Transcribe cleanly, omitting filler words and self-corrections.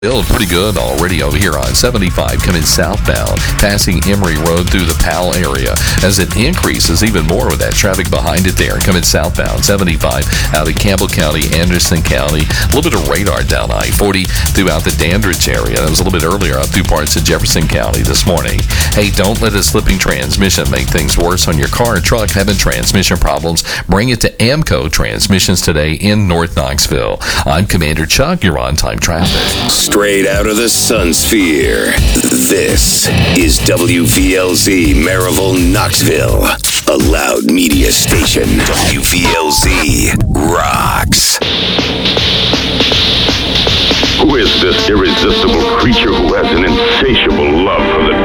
Feeling pretty good already over here on 75 coming southbound, passing Emory Road through the Powell area as it increases even more with that traffic behind it there. Coming southbound, 75 out of Campbell County, Anderson County. A little bit of radar down I-40 throughout the Dandridge area. That was a little bit earlier up through parts of Jefferson County this morning. Hey, don't let a slipping transmission make things worse on your car or truck having transmission problems. Bring it to Amco Transmissions today in North Knoxville. I'm Commander Chuck. You're on time traffic. Straight out of the Sun Sphere, this is WVLZ Maryville, Knoxville, a loud media station. WVLZ rocks. Who is this irresistible creature who has an insane